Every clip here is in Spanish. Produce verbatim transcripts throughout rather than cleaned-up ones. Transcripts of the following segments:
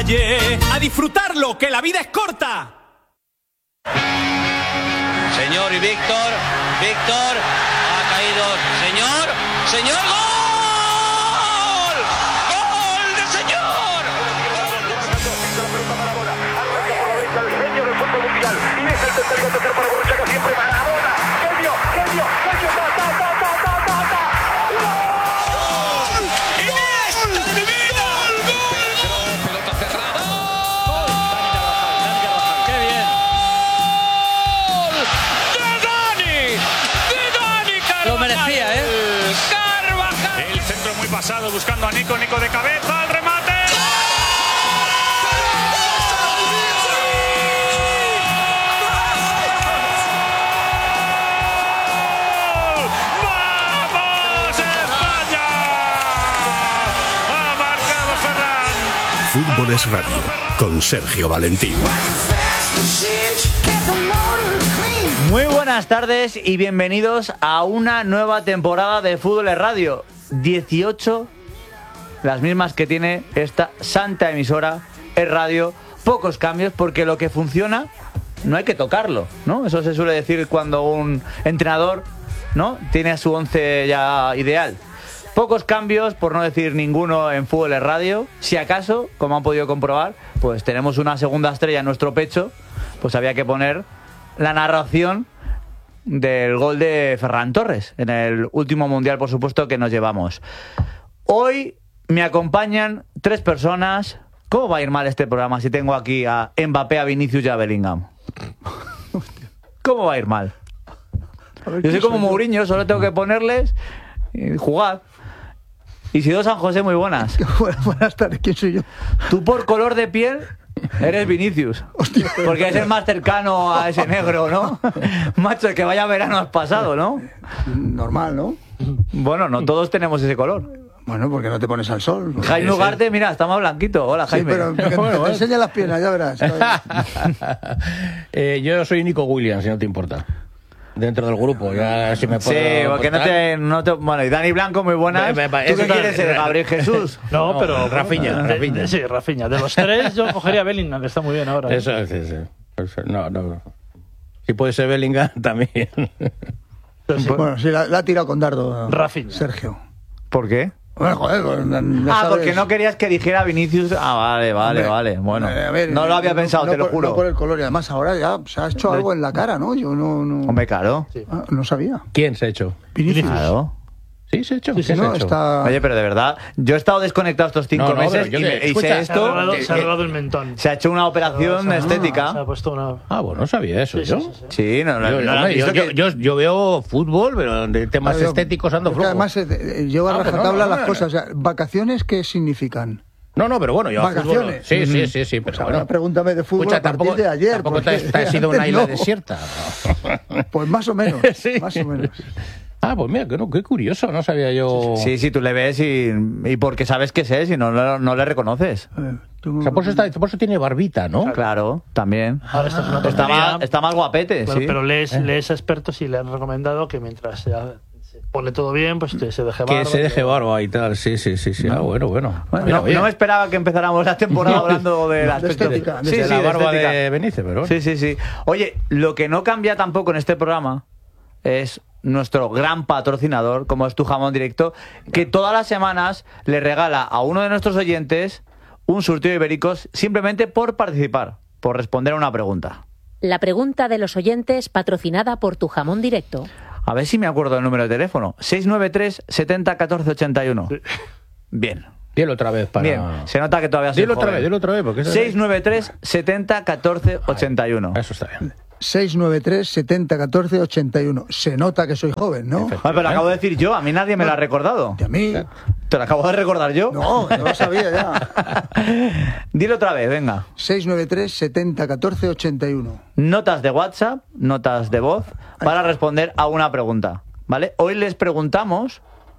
calle, a disfrutarlo, que la vida es corta. Señor y Víctor, Víctor, ha caído, señor, señor, ¡gol! ¡Gol del señor! El genio del fútbol mundial, y es el tercer tercer para Borruchaga, siempre Maradona, genio, genio, genio, ta, ta, ta, ta, ta, ta, ta. ¡Gol! ¡Iniesta de mi vida! ¡Gol! Pelota cerrada. ¡Qué bien! ¡De Dani! ¡De Dani Carvajal! Lo merecía, ¿eh? ¡Carvajal! El centro muy pasado buscando a Nico, Nico de cabeza, el remate. ¡Vamos España! Ha marcado Ferran. Fútbol es Radio, con Sergio Valentín. Muy buenas tardes y bienvenidos a una nueva temporada de Fútbol es Radio. dieciocho, las mismas que tiene esta santa emisora, es radio. Pocos cambios porque lo que funciona no hay que tocarlo, ¿no? Eso se suele decir cuando un entrenador, ¿no?, tiene a su once ya ideal. Pocos cambios, por no decir ninguno, en Fútbol es Radio. Si acaso, como han podido comprobar, pues tenemos una segunda estrella en nuestro pecho, pues había que poner la narración del gol de Ferran Torres en el último mundial, por supuesto, que nos llevamos. Hoy me acompañan tres personas. ¿Cómo va a ir mal este programa si tengo aquí a Mbappé, a Vinicius y a Bellingham? ¿Cómo va a ir mal? Yo soy como Mourinho, solo tengo que ponerles y jugar. Isidro San José, muy buenas. Buenas tardes, ¿quién soy yo? Tú por color de piel eres Vinicius. Hostia, porque es el más cercano a ese negro, ¿no? Macho, que vaya verano has pasado, ¿no? Normal, ¿no? Bueno, no todos tenemos ese color. Bueno, porque no te pones al sol. Jaime Ugarte, mira, está más blanquito. Hola, Jaime. Sí, pero que bueno, te enseña las piernas, ya verás. eh, yo soy Nico Williams, si no te importa. Dentro del grupo, ya si me puedo. Sí, porque no te, no te. Bueno, y Dani Blanco, muy buenas. Me, me, ¿Tú qué quieres ser, Gabriel Jesús? No, no, pero. Rafinha, de, Rafinha. de, sí, Rafinha. De los tres, yo cogería a Bellingham, que está muy bien ahora. Eso, sí, sí. Eso, no, no. Si puede ser Bellingham, también. Sí. Bueno, sí, la, la ha tirado con dardo. Rafinha. Sergio. ¿Por qué? Bueno, joder, pues, ya Ah, sabes. porque no querías que dijera Vinicius. Ah, vale, vale, Hombre, vale. Bueno, a ver, no lo había no, pensado, no te lo por, juro. No por el color, y además ahora ya se ha hecho algo en la cara, ¿no? Yo no. no... Hombre, claro. Sí. Ah, no sabía. ¿Quién se ha hecho? Vinicius. Claro. Sí, se ha hecho. Sí, ¿Qué sí, se no, ha hecho? está... Oye, pero de verdad, yo he estado desconectado estos cinco No, no, meses pero yo y, que- me- y escucha, sé Se ha esto. robado, que- se ha que- robado el mentón. Se ha hecho una operación Se ha- estética. Se ha puesto una. Ah, bueno, no sabía eso Sí, yo. sí, sí, sí. Sí, no, no, Yo, no lo has hombre, yo, visto yo, que- yo, yo veo fútbol, pero de temas Claro, estéticos ando es que flojo. además eh, eh, lleva Ah, a pero no, rajatabla no, las no, cosas. no. O sea, ¿vacaciones qué significan? No, no, pero bueno, yo a ¿Vacaciones? fútbol- Sí, sí, sí, sí, pero Pues ahora bueno. pregúntame de fútbol Escucha, a partir tampoco, de ayer. tampoco te, porque has- te has ido a una antes isla no. desierta. Pues más o menos, Sí. más o menos. Ah, pues mira, qué, no, qué curioso, no sabía yo. Sí, sí, tú le ves y, y porque sabes que es y no, no, no le reconoces. A ver, tú- O sea, por eso, está, por eso tiene barbita, ¿no? Claro, también. Ahora esto es una Está tontería. más, está más guapete, Claro, sí. pero lees, lees a expertos y le han recomendado que mientras se, se pone todo bien, pues que se deje Que barba. se deje barba y tal, sí, sí, sí, sí. Ah, bueno, bueno. Bueno, Mira, no, oye, no me esperaba que empezáramos la temporada hablando del de aspecto estética, Sí, de sí, la de barba estética. de Benítez, pero bueno. Sí, sí, sí. Oye, lo que no cambia tampoco en este programa es nuestro gran patrocinador, como es Tu Jamón Directo, que todas las semanas le regala a uno de nuestros oyentes un surtido de ibéricos simplemente por participar, por responder a una pregunta. La pregunta de los oyentes patrocinada por Tu Jamón Directo. A ver si me acuerdo del número de teléfono. seis nueve tres, setenta, catorce, ochenta y uno. Bien. Dilo otra vez para... Bien, se nota que todavía soy Dilo otra joven. vez, dilo otra vez, porque eso- seis nueve tres, setenta, catorce, ochenta y uno. Eso está bien. seis nueve tres, setenta, catorce, ochenta y uno. Se nota que soy joven, ¿no? Vale, pero lo acabo de decir yo, a mí nadie me lo ha recordado. Y a mí... ¿Te lo acabo de recordar yo? No, no lo sabía ya. Dilo otra vez, venga. seis nueve tres, setenta, catorce, ochenta y uno. Notas de WhatsApp, notas de voz, para responder a una pregunta, ¿vale? Hoy les preguntamos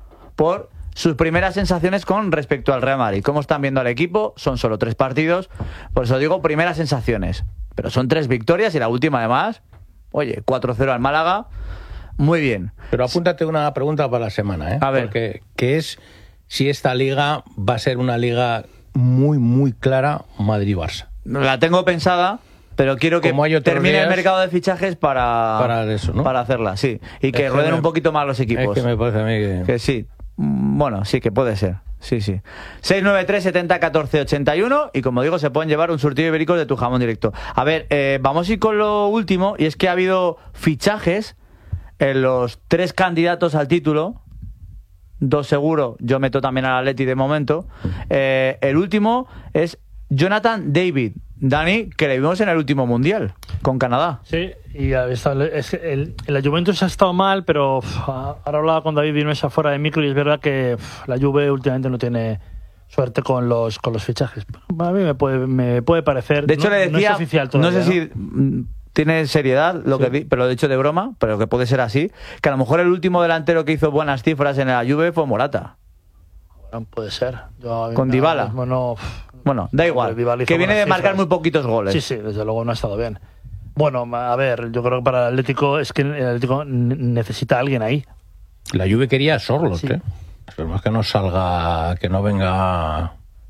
por sus primeras sensaciones con respecto al Real Madrid. ¿Cómo están viendo al equipo? Son solo tres partidos, por eso digo primeras sensaciones. Pero son tres victorias y la última además, oye, cuatro cero al Málaga, muy bien. Pero apúntate una pregunta para la semana, ¿eh? A ver. Porque, que es si esta liga va a ser una liga muy, muy clara Madrid-Barça. La tengo pensada, pero quiero que termine días, el mercado de fichajes para, para, eso, ¿no? para hacerla, sí. Y que es rueden que me, un poquito más los equipos. Es que me parece a mí que... Que sí. Bueno, sí, que puede ser. Sí, sí. seis nueve tres, setenta, catorce, ochenta y uno. Y como digo, se pueden llevar un surtido ibérico de tu jamón directo. A ver, eh, vamos a ir con lo último. Y es que ha habido fichajes en los tres candidatos al título. Dos seguro. Yo meto también al Atleti de momento. Eh, el último es Jonathan David. Dani, que le vimos en el último Mundial con Canadá. Sí, y es que el, la Juventus ha estado mal, pero uf, ahora hablaba con David Vinuesa fuera de micro y es verdad que uf, la Juve últimamente no tiene suerte con los con los fichajes. A mí me puede, me puede parecer. De hecho, no, le decía, no es oficial todavía, no sé si ¿no? tiene seriedad lo sí. que vi, pero lo he dicho de broma, pero que puede ser así, que a lo mejor el último delantero que hizo buenas cifras en la Juve fue Morata. Bueno, puede ser. Yo, con Dybala. Bueno, bueno, da igual. Que viene de marcar muy poquitos goles. Sí, sí, desde luego no ha estado bien. Bueno, a ver, yo creo que para el Atlético es que el Atlético necesita a alguien ahí. La Juve quería a Sorloth, sí. ¿eh? Esperemos que no salga, que no venga...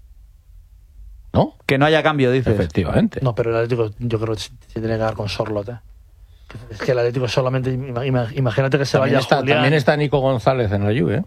¿No? Que no haya cambio, dices. Efectivamente. No, pero el Atlético yo creo que se tiene que dar con Sorloth, ¿eh? Es que el Atlético solamente... Imagínate que se también vaya está, Julián. También está Nico González en la Juve, ¿eh?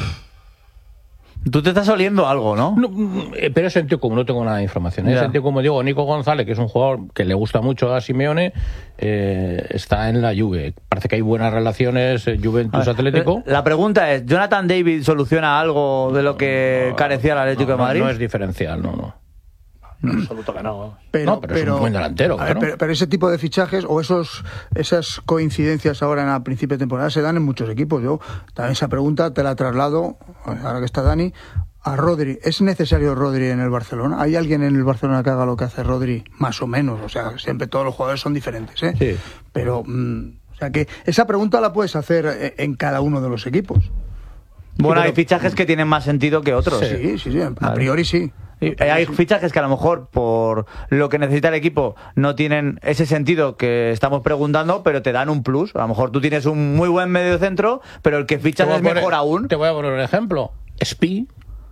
Tú te estás oliendo algo, ¿no? no pero es sentido común, no tengo nada de información. Es sentido como digo, Nico González, que es un jugador que le gusta mucho a Simeone, eh, está en la Juve. Parece que hay buenas relaciones eh, Juventus-Atlético. La pregunta es, ¿Jonathan David soluciona algo de lo que no, carecía el Atlético no, de Madrid? No, no es diferencial, no, no. No, absoluto que no. Pero, no, pero, pero es un buen delantero. A ver, pero, pero ese tipo de fichajes o esos esas coincidencias ahora en el principio de temporada se dan en muchos equipos. Yo también esa pregunta te la traslado, ahora que está Dani, a Rodri. ¿Es necesario Rodri en el Barcelona? ¿Hay alguien en el Barcelona que haga lo que hace Rodri? Más o menos. O sea, siempre todos los jugadores son diferentes, ¿eh? Sí. Pero, mmm, o sea, que esa pregunta la puedes hacer en cada uno de los equipos. Bueno, hay fichajes que tienen más sentido que otros. Sí, sí, sí. A vale. priori sí. Y hay fichajes que a lo mejor por lo que necesita el equipo no tienen ese sentido que estamos preguntando, pero te dan un plus. A lo mejor tú tienes un muy buen mediocentro, pero el que fichas es mejor aún. Te voy a poner un ejemplo. Spi.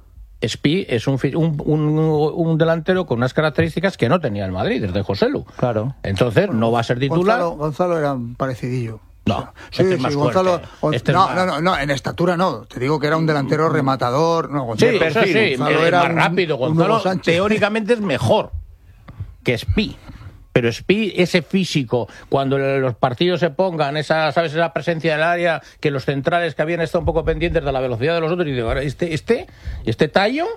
Spi es un, un, un, un delantero con unas características que no tenía el Madrid desde Joselu. Claro. Entonces no va a ser titular. Gonzalo, Gonzalo era parecidillo. No, o sea, sí, este es más sí, Gonzalo, fuerte. Este no, es más... no, no, no, en estatura no. Te digo que era un delantero rematador. No, sí, Gonzalo, perfil, sí, Gonzalo era más un, rápido. Gonzalo teóricamente es mejor que Spi. Pero Spi, ese físico, cuando los partidos se pongan, esa, ¿sabes? Esa presencia del área, que los centrales que habían estado un poco pendientes de la velocidad de los otros, y digo, este, este, este tallo.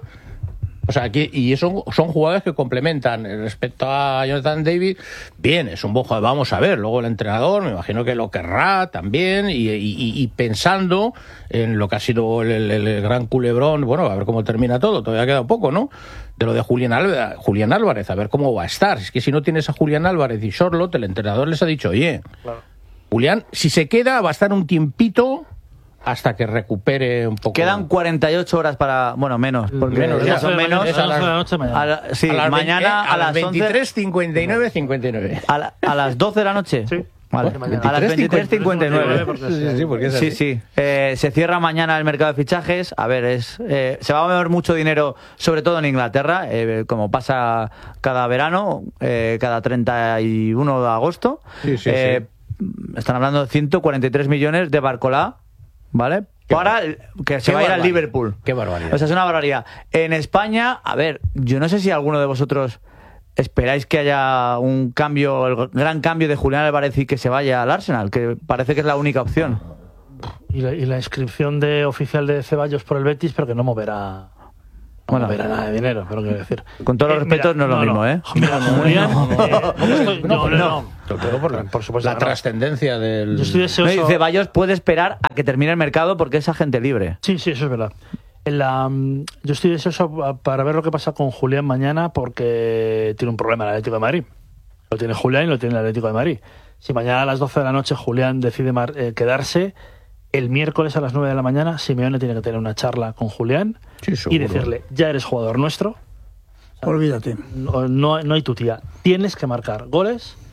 O sea, aquí, y son, son jugadores que complementan. Respecto a Jonathan David, bien, es un buen jugador. Vamos a ver, luego el entrenador, me imagino que lo querrá también, y, y, y pensando en lo que ha sido el, el, el gran culebrón, bueno, a ver cómo termina todo, todavía queda poco, ¿no? De lo de Julián Álvarez, Julián Álvarez, a ver cómo va a estar. Es que si no tienes a Julián Álvarez y Sorloth, el entrenador les ha dicho, oye, claro. Julián, si se queda, va a estar un tiempito hasta que recupere un poco. Quedan cuarenta y ocho horas para... Bueno, menos. Porque menos, ya son menos. A las, a la noche mañana. A la, sí, a las mañana eh, a, a las veintitrés cincuenta y nueve cincuenta y nueve. A, la, a las doce de la noche. Sí. Vale. A las veintitrés cincuenta y nueve. Sí, sí, porque es así. Sí, sí. Eh, se cierra mañana el mercado de fichajes. A ver, es eh, se va a mover mucho dinero, sobre todo en Inglaterra, eh, como pasa cada verano, eh, cada treinta y uno de agosto. Sí, sí, eh, sí. Están hablando de ciento cuarenta y tres millones de Barcolá, ¿vale? Qué para que se va a ir al Liverpool. Qué barbaridad. O sea, es una barbaridad. En España, a ver, yo no sé si alguno de vosotros esperáis que haya un cambio, el gran cambio de Julián Álvarez y que se vaya al Arsenal, que parece que es la única opción. Y la, y la inscripción de oficial de Ceballos por el Betis, pero que no moverá... No bueno, moverá nada de dinero, pero quiero decir. Con todos los eh, respetos, mira, no es lo no, mismo, ¿eh? Mira, Julián... No, no, no, no, estoy, no, no, no, no. Por, la, por supuesto, la no. trascendencia del... Yo estoy deseoso... No, Ceballos puede esperar a que termine el mercado porque es agente libre. Sí, sí, eso es verdad. En la, yo estoy deseoso para ver lo que pasa con Julián mañana porque tiene un problema el Atlético de Madrid. Lo tiene Julián y lo tiene el Atlético de Madrid. Si mañana a las doce de la noche Julián decide mar, eh, quedarse, el miércoles a las nueve de la mañana Simeone tiene que tener una charla con Julián sí, y decirle, ya eres jugador nuestro. Olvídate. No, no, no hay tu tía. Tienes que marcar goles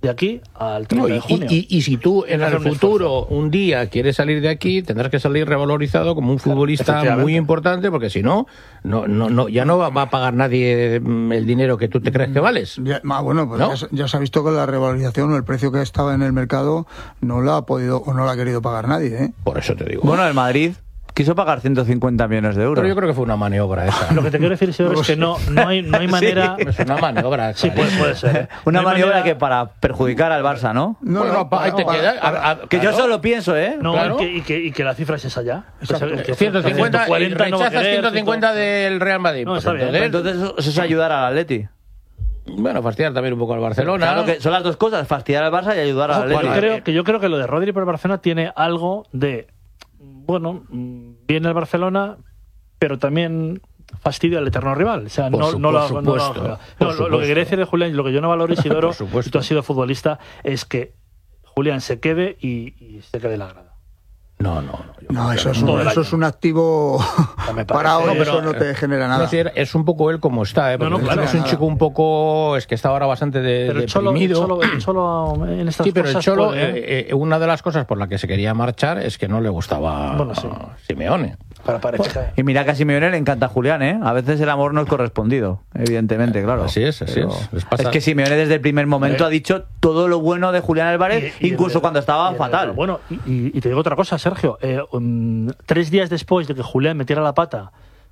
de aquí al treinta No, y, de junio. y, y, y si tú en el futuro un día quieres salir de aquí, tendrás que salir revalorizado como un futbolista muy importante, porque si no, no, no, no ya no va, va a pagar nadie el dinero que tú te crees que vales. Ya, ah, bueno, pues ¿no? ya, ya se ha visto que la revalorización o el precio que estaba en el mercado no la ha podido o no la ha querido pagar nadie, ¿eh? Por eso te digo. Bueno, el Madrid quiso pagar ciento cincuenta millones de euros. Pero yo creo que fue una maniobra esa. Lo que te quiero decir, Isidoro, es que no, no, hay, no hay manera... Sí, es una maniobra. Sí, puede, puede ser. ¿eh? Una no maniobra manera... que para perjudicar al Barça, ¿no? No, bueno, no, ahí te para, queda. para, A, a, que claro. yo solo pienso, ¿eh? No, Claro. y, que, y, que, y que la cifra es esa ya. Exacto. Que ciento cincuenta, ciento cuarenta no va a rechazas querer, ciento cincuenta del Real Madrid. No, Pues está bien. entonces, Entonces eso es ayudar al Atleti. bueno, fastidiar también un poco al Barcelona. Claro que son las dos cosas, fastidiar al Barça y ayudar al Ojo, Atleti. yo creo, que yo creo que lo de Rodri por Barcelona tiene algo de, bueno, viene el Barcelona, pero también fastidio al eterno rival. O sea, Por no, su- no, por lo, supuesto, no lo- por no, lo, lo supuesto. que quería decir de Julián, lo que yo no valoro, Isidoro, Por supuesto. y tú has sido futbolista, es que Julián se quede y, y se quede en la grada. No, no, no. yo No, creo eso que es, no. un, eso es un activo me parece. para hoy, No, eso no te genera nada. No, sí, es un poco él como está, ¿eh? Porque No, no, claro. es un chico un poco... Es que está ahora bastante de, Pero el Cholo, el deprimido. Cholo, el Cholo en estas Sí, pero el cosas Cholo, puede, ¿eh? eh, eh, una de las cosas por la que se quería marchar es que no le gustaba Bueno, sí. a Simeone. Para parecer. Y mira que a Simeone le encanta a Julián, ¿eh? A veces el amor no es correspondido, evidentemente, claro. Así es, así Pero es. Les pasa- Es que Simeone desde el primer momento Eh. ha dicho todo lo bueno de Julián Álvarez, Y- y incluso el- cuando estaba y el- fatal. Bueno, y, y- y te digo otra cosa, Sergio. Eh, um, tres días después de que Julián metiera la pata,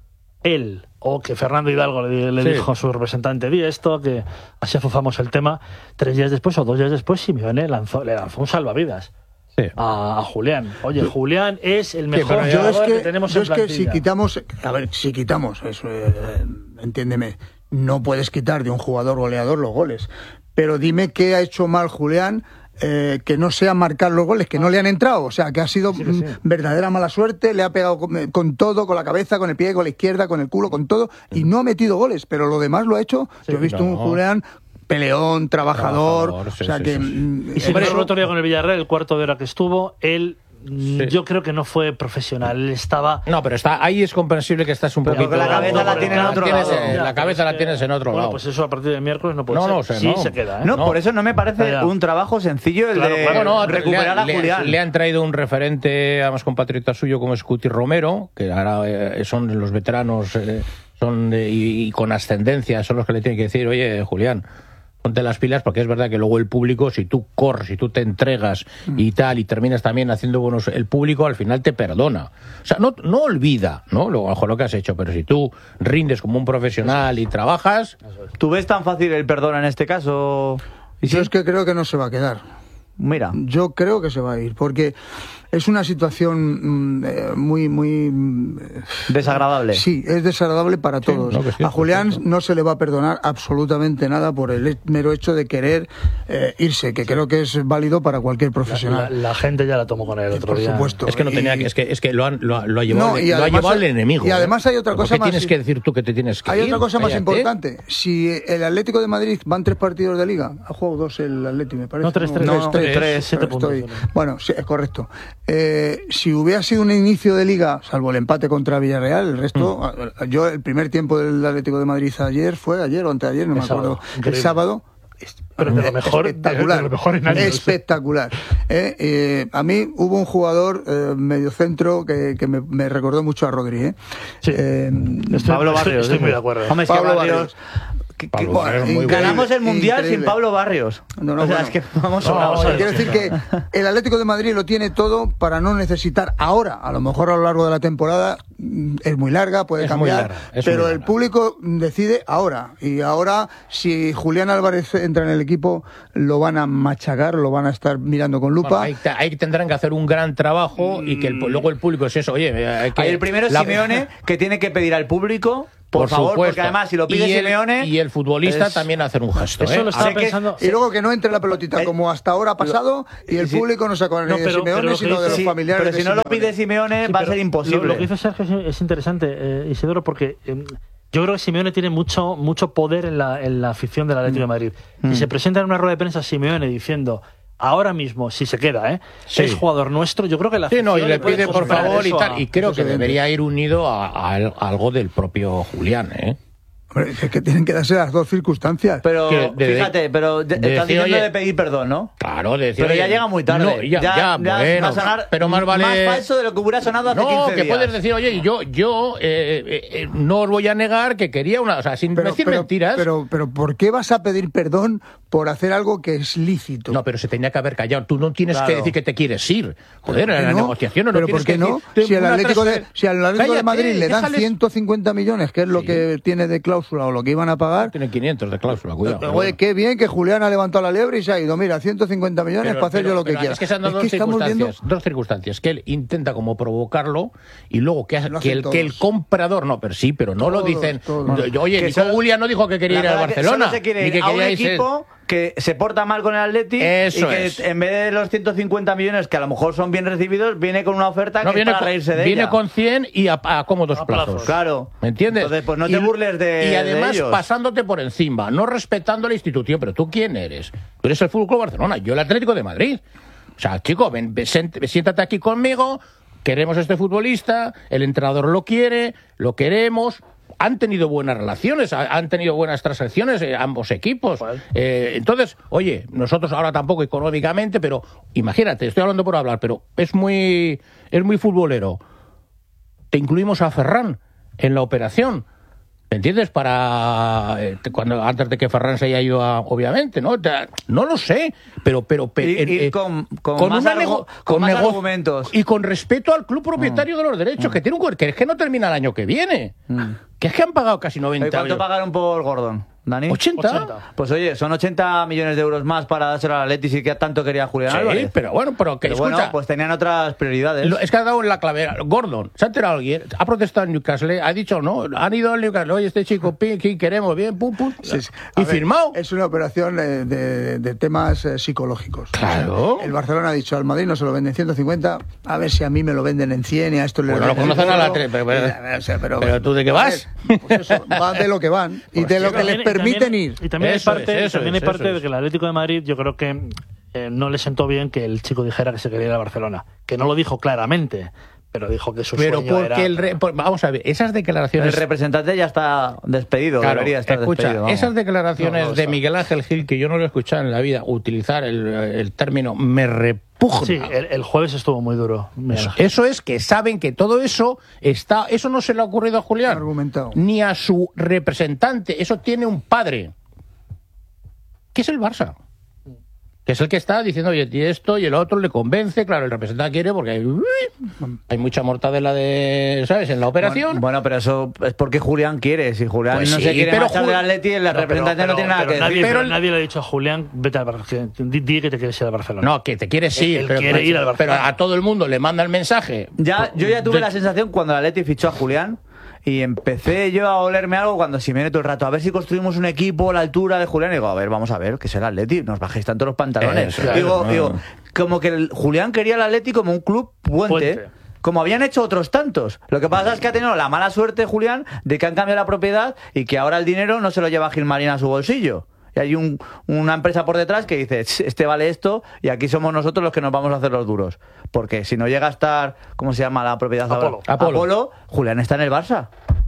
él, o que Fernando Hidalgo le, le Sí. dijo a su representante, di esto, que así afufamos el tema, tres días después o dos días después, Simeone lanzó, le lanzó un salvavidas. Sí. A, a Julián. Oye, Julián es el mejor pero Yo es jugador que, que, tenemos yo en es que si plantilla. quitamos, a ver, si quitamos, eso, eh, entiéndeme, no puedes quitar de un jugador goleador los goles, pero dime qué ha hecho mal Julián, eh, que no sea marcar los goles, que no le han entrado, o sea, que ha sido Sí, que sí. mm, verdadera mala suerte, le ha pegado con, con todo, con la cabeza, con el pie, con la izquierda, con el culo, con todo, y no ha metido goles, pero lo demás lo ha hecho. Yo he visto no. un Julián peleón, trabajador, Trabajador, sí, o sea sí, que... sí, sí. mm, Y si eso- el otro día con el Villarreal, el cuarto de hora que estuvo, él, mm, Sí. yo creo que no fue profesional. Él estaba. No, pero está ahí es comprensible que estás un Pero poquito... porque la cabeza la tiene en otro tienes, lado. eh, Ya, La pero cabeza es la que- tienes en otro bueno, lado. pues eso a partir del miércoles no puede No, ser. no sé, sí, no. se queda, ¿eh? No, No. por eso no me parece Ya, ya. un trabajo sencillo el Claro, de claro. Bueno, recuperar le, a le- Julián. le han traído un referente, además compatriota suyo, como es Cuti Romero, que ahora eh, son los veteranos eh, son de- y, y con ascendencia, son los que le tienen que decir, oye, Julián, ponte las pilas, porque es verdad que luego el público, si tú corres, si tú te entregas y tal, y terminas también haciendo buenos, el público al final te perdona. O sea, no, no olvida, ¿no? Lo, ojo, lo que has hecho, pero si tú rindes como un profesional y trabajas, ¿Tú ves tan fácil el perdón en este caso? ¿Y Yo sí? es que creo que no se va a quedar. Mira, Yo creo que se va a ir, porque es una situación mm, eh, muy, muy... mm, desagradable. Sí, es desagradable para todos. no, que sí, a Julián perfecto. no se le va a perdonar absolutamente nada por el he- mero hecho de querer eh, irse, que creo que es válido para cualquier La, profesional. la gente ya la tomó con él el otro Por día. supuesto. es que no tenía Y- que, es que, es que lo, han, lo, ha- lo ha llevado, No, y lo ha además llevado hay- el enemigo. y además ¿eh? hay otra ¿Por cosa qué más- tienes que decir tú que te tienes que Hay ir? otra cosa más Cállate. importante. Si el Atlético de Madrid van tres partidos de Liga, ha jugado dos el Atlético, me parece. No, tres, tres. No, tres, tres, siete Estoy- puntos. Bueno, sí, es correcto. Eh, si hubiera sido un inicio de Liga, salvo el empate contra Villarreal, el resto, Mm. yo el primer tiempo del Atlético de Madrid ayer fue ayer o anteayer, no El me acuerdo. sábado. El Increíble. sábado. Pero de lo mejor- espectacular, de lo mejor en años. espectacular. Eh, eh, a mí hubo un jugador eh, mediocentro que, que me, me recordó mucho a Rodri. ¿eh? Sí. Eh, Estoy, Pablo estoy- Barrios. estoy muy ¿eh? de acuerdo. Hombre, es que Pablo Barrios... Barrios. que- Pablo que- Barrios, muy increíble, ganamos el Mundial increíble. sin Pablo Barrios. No, no, o sea, bueno. es que vamos No, sobrados. vamos a ver. Quiero decir que el Atlético de Madrid lo tiene todo para no necesitar ahora, a lo mejor a lo largo de la temporada mm, es muy larga, puede Es muy cambiar, larga, es pero muy el larga. público decide ahora. Y ahora, si Julián Álvarez entra en el equipo, lo van a machacar, lo van a estar mirando con lupa. Bueno, ahí, te- ahí tendrán que hacer un gran trabajo y que el- luego el público es eso. Oye, hay que, Ahí el primero es la- Simeone, que tiene que pedir al público, por, favor, supuesto. porque además si lo pide y el, Simeone... y el futbolista es- también hacer un gesto. Eso ¿eh? lo estaba Así que- pensando. Y luego que no entre la pelotita Eh, como hasta ahora ha pasado y el sí. público no se acuerda No, ni de pero- pero Simeone, lo que sino de los dice- Sí, familiares pero si de no lo Simeone. pide Simeone Sí, va a pero ser imposible. Lo, lo que dice Sergio es, es interesante, eh, Isidoro, porque eh, yo creo que Simeone tiene mucho mucho poder en la, en la afición del Atlético de Madrid. Si se presenta en una rueda de prensa Simeone diciendo, ahora mismo, si se queda, ¿eh? Sí. es jugador nuestro, yo creo que la Sí, no, y afición le puede pide por comprar favor y eso tal. a- Y creo que Excelente. debería ir unido a, a- a algo del propio Julián, ¿eh? Hombre, es que tienen que darse las dos circunstancias. Pero Que de- fíjate, pero de- de estás decir, diciendo oye, de pedir perdón, ¿no? Claro, de decir, Pero ya oye, llega muy tarde. no, ya, ya, bueno, va a sonar pero más vale... más falso de lo que hubiera sonado hace No, quince que días. puedes decir, oye, yo, yo eh, eh, eh, no os voy a negar que quería una... O sea, sin Pero, decir pero, mentiras... pero, pero ¿por qué vas a pedir perdón por hacer algo que es lícito? No, pero se tenía que haber callado. Tú no tienes Claro. que decir que te quieres ir. Joder, ¿Por qué en la no? negociación no ¿Pero tienes por qué que no? decir- Si al una Atlético, de, transfer- si al Atlético de Cállate, Madrid le dan déjales- ciento cincuenta millones, que es lo Sí. que tiene de cláusula o lo que iban a pagar... Tiene quinientos de cláusula, cuidado. pero Oye, bueno. qué bien que Julián ha levantado la liebre y se ha ido. Mira, ciento cincuenta millones Pero- para hacer pero- yo lo que pero quiera. Es que se han dado Es dos que estamos circunstancias, viendo... dos circunstancias. Que él intenta como provocarlo y luego que, Lo que, hacen el, que el todos. comprador, no, pero sí, pero no lo Todos, dicen. todos. Yo- Oye, Que Nico solo- Williams no dijo que quería ir La al verdad que Barcelona. solo se quiere ni ir que a un quería irse- equipo que se porta mal con el Atleti Eso y que es. en vez de los ciento cincuenta millones que a lo mejor son bien recibidos, viene con una oferta No, que viene, es para con, reírse de viene ella. con cien y a, a cómodos A plazos. plazos. Claro. ¿Me entiendes? Entonces, pues no te Y- burles de Y además de ellos. pasándote por encima, no respetando la institución. Pero ¿tú quién eres? Tú eres el Fútbol Club Barcelona, yo el Atlético de Madrid. O sea, chico, ven, ven, sent- siéntate aquí conmigo, queremos a este futbolista, el entrenador lo quiere, lo queremos. Han tenido buenas relaciones, ha- han tenido buenas transacciones eh, ambos equipos. Eh, entonces, oye, nosotros ahora tampoco económicamente, pero imagínate, estoy hablando por hablar, pero es muy, es muy futbolero. Te incluimos a Ferran en la operación. ¿Me entiendes? Para eh, te- cuando antes de que Ferran se haya ido, a- obviamente, ¿no? Te- No lo sé, pero pero pe- Ir- eh, ir eh, con- con más una argu- nego- con más nego- argumentos. y con respeto al club propietario de los derechos, que tiene un cuer- que es que no termina el año que viene, que es que han pagado casi ¿Y noventa. ¿Cuánto pagaron por Gordon, Dani? ochenta. ochenta. Pues oye, son ochenta millones de euros más para dárselo al Atleti si que tanto quería Julián Sí, Álvarez. pero bueno, pero que Pero escucha, bueno, pues tenían otras prioridades. lo- es que ha dado en la clavera. Gordon, ¿se ha enterado alguien? Ha protestado en Newcastle, ha dicho no, han ido al Newcastle, oye, este chico, pi, ¿quién queremos? Bien, pum, pum. Sí, sí. A Y ver, firmado. Es una operación eh, de, de temas eh, psicológicos. Claro. El Barcelona ha dicho al Madrid no se lo venden ciento cincuenta, a ver si a mí me lo venden en cien y a esto le Bueno, lo venden conocen en a la cero. tres, pero- pero- Y, o sea, pero, pero ¿tú de qué a vas? ver, pues eso, van de lo que van y de lo que les También- y permiten también- ir. Y también Eso hay parte, es, eso también hay es, parte eso de es. que el Atlético de Madrid, yo creo que eh, no le sentó bien que el chico dijera que se quería ir a Barcelona. Que no lo dijo claramente, pero dijo que su Pero sueño porque era... el re- por- vamos a ver, esas El declaraciones. representante ya está despedido, Claro, debería estar escucha, despedido. vamos. esas declaraciones No, no, de está. Miguel Ángel Gil, que yo no lo he escuchado en la vida, utilizar el, el término me repugna. Sí, el, el jueves estuvo muy duro. Miguel Eso, Ángel. eso es que saben que todo eso está, eso no se le ha ocurrido a Julián, Argumentado. ni a su representante. Eso tiene un padre, que es el Barça, que es el que está diciendo, oye, y esto y el otro le convence. Claro, el representante quiere porque hay, uy, hay mucha mortadela de, ¿sabes? En la operación. Bueno, bueno, pero eso es porque Julián quiere. Si Julián Pues no sí, se quiere pero marchar Jul- del Atleti, el No, pero- representante no pero- tiene nada pero que nadie, decir. pero Pero- nadie le ha dicho a Julián, vete al Barcelona. Di, di que te quieres ir al Barcelona. No, que te quieres ir, Él pero, quiere ir al pero Barcelona. a todo el mundo le manda el mensaje. Ya, yo ya tuve De- la sensación cuando el Atleti fichó a Julián y empecé yo a olerme algo cuando Simeone todo el rato, a ver si construimos un equipo a la altura de Julián. Y digo, a ver, vamos a ver, que es el Atleti, nos bajéis tanto los pantalones. Eso, digo, claro, digo, no. como que el Julián quería el Atleti como un club puente, Puente. como habían hecho otros tantos. Lo que pasa es que ha tenido la mala suerte, Julián, de que han cambiado la propiedad y que ahora el dinero no se lo lleva Gilmarín a su bolsillo. Y hay un, una empresa por detrás que dice, "Ch, este vale esto y aquí somos nosotros los que nos vamos a hacer los duros. Porque si no llega a estar, ¿cómo se llama la propiedad ahora? Apolo. Apolo. Apolo, Julián está en el Barça.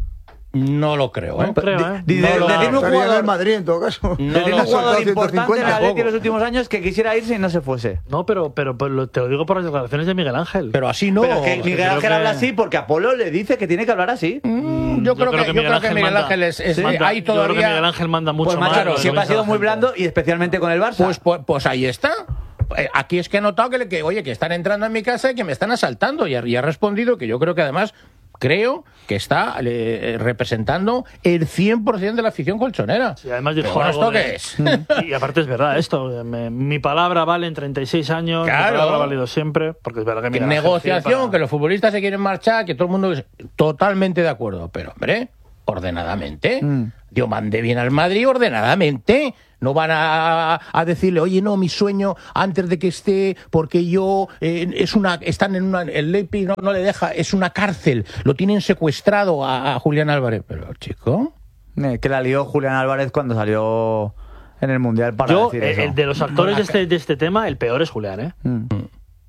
No lo creo, ¿eh? No creo, ¿eh? Di- No de- lo- decirme un Estaría en el jugador, Madrid en todo caso. No, decirme no, un jugador ciento importante en el cincuenta. Atleti en los últimos años que quisiera irse y no se fuese. No, pero, pero, pero lo- te lo digo por las declaraciones de Miguel Ángel. Pero así no. Pero que Miguel creo Ángel que- habla así porque Apolo le dice que tiene que hablar así. Mm, yo, creo que, yo creo que Miguel manda- Ángel es, es- Sí, manda- ahí yo creo que todavía. Miguel Ángel manda mucho Pues más. macho, de lo que siempre ha dice sido la muy gente. blando y especialmente con el Barça. Pues, pues, pues ahí está. Eh, Aquí es que he notado que, le- que, oye, que están entrando en mi casa y que me están asaltando. Y ha, y ha respondido que yo creo que además, creo que está eh, representando el cien por ciento de la afición colchonera. Sí, además dijo Pero bueno, algo ¿esto de- qué es? Y aparte es verdad esto. me- mi palabra vale en treinta y seis años. Claro. Mi palabra ha valido siempre. Porque es verdad que Que Miguel Ángel negociación, quiere para- que los futbolistas se quieren marchar, que todo el mundo es totalmente de acuerdo. Pero, hombre, ordenadamente. Mm. Dios, mande bien al Madrid ordenadamente. No van a, a decirle, oye, no, mi sueño antes de que esté, porque yo eh, es una, están en una, el Leipzig no, no le deja, es una cárcel, lo tienen secuestrado a, a Julián Álvarez. Pero, chico, Eh, que la lió Julián Álvarez cuando salió en el Mundial para Yo, decir eh, eso. el de los actores de este, de este tema, el peor es Julián, ¿eh? Mm.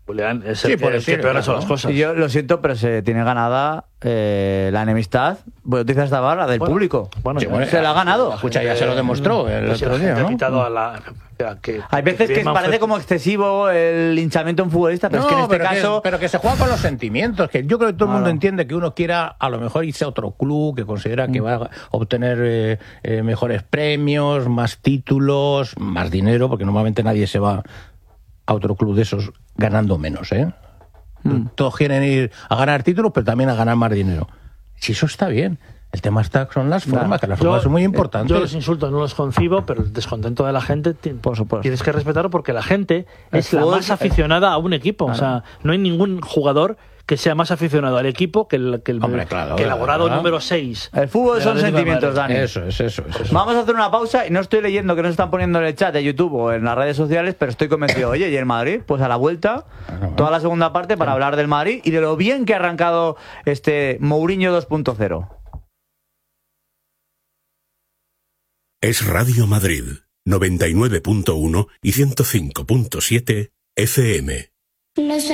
Julián es Sí, el por que, el decir, que peor ha hecho claro. las cosas. Y yo lo siento, pero se tiene ganada eh, la enemistad. Voy a utilizar esta barra del Bueno, público. bueno, Sí, ya- bueno, se la ha ganado. Escucha, ya se lo demostró el Pues si la otro día, gente ha ¿no? pitado a la- a que- Hay veces que Griezmann parece fue- como excesivo el hinchamiento en futbolista, pero es que en este pero, caso... que, pero que se juega con los sentimientos, que yo creo que todo el mundo Claro. entiende que uno quiera a lo mejor irse a otro club, que considera que va a obtener eh, eh, mejores premios, más títulos, más dinero, porque normalmente nadie se va a otro club de esos ganando menos, ¿eh? Todos quieren ir a ganar títulos, pero también a ganar más dinero. Si eso está bien. El tema está son las formas, que las formas son muy importantes. Yo los insultos no los concibo, pero el descontento de la gente ti- Por supuesto. tienes que respetarlo porque la gente El es la fútbol- más aficionada a un equipo. O sea, no hay ningún jugador que sea más aficionado al equipo que el, que el, Hombre, claro, que el elaborado ¿verdad? número seis. El fútbol son sentimientos, Dani. Eso es, eso es. Eso. Vamos a hacer una pausa y no estoy leyendo que nos están poniendo en el chat de YouTube o en las redes sociales, pero estoy convencido. Oye, ¿y el Madrid? Pues a la vuelta, toda la segunda parte para hablar del Madrid y de lo bien que ha arrancado este Mourinho dos punto cero. Es Radio Madrid, noventa y nueve punto uno y ciento cinco punto siete F M. No sé.